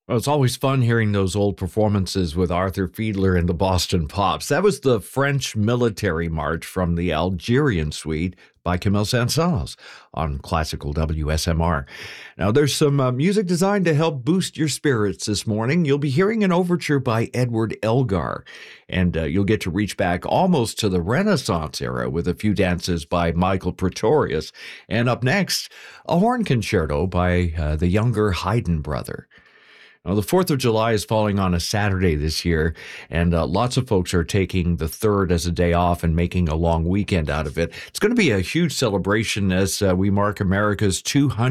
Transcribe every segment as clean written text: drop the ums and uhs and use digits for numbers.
Well, it's always fun hearing those old performances with Arthur Fiedler and the Boston Pops. That was the French military march from the Algerian suite by Camille Saint-Saëns on classical WSMR. Now, there's some music designed to help boost your spirits this morning. You'll be hearing an overture by Edward Elgar, and you'll get to reach back almost to the Renaissance era with a few dances by Michael Pretorius. And up next, a horn concerto by the younger Haydn brother. Now, the 4th of July is falling on a Saturday this year, and lots of folks are taking the 3rd as a day off and making a long weekend out of it. It's going to be a huge celebration as we mark America's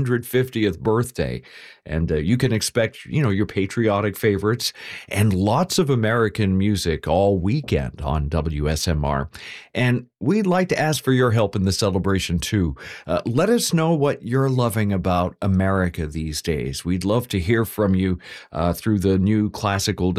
250th birthday. And you can expect, your patriotic favorites and lots of American music all weekend on WSMR. And we'd like to ask for your help in the celebration, too. Let us know what you're loving about America these days. We'd love to hear from you through the new classical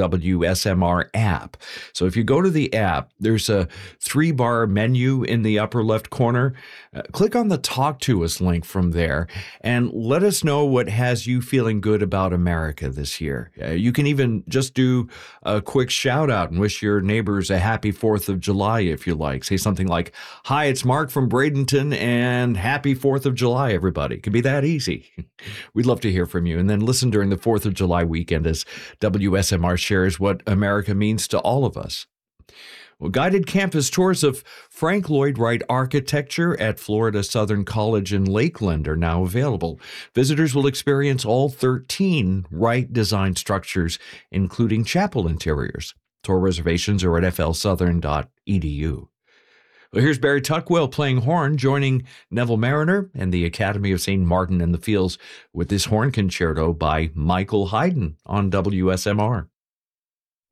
WSMR app. So if you go to the app, there's a 3-bar menu in the upper left corner. Click on the Talk to Us link from there and let us know what has you feeling good about America this year. You can even just do a quick shout out and wish your neighbors a happy 4th of July if you like. Say something like, "Hi, it's Mark from Bradenton and happy 4th of July, everybody." It can be that easy. We'd love to hear from you. And then listen during the 4th of July weekend as WSMR shares what America means to all of us. Well, guided campus tours of Frank Lloyd Wright architecture at Florida Southern College in Lakeland are now available. Visitors will experience all 13 Wright-designed structures, including chapel interiors. Tour reservations are at flsouthern.edu. Well, here's Barry Tuckwell playing horn, joining Neville Mariner and the Academy of St. Martin in the Fields with this horn concerto by Michael Haydn on WSMR.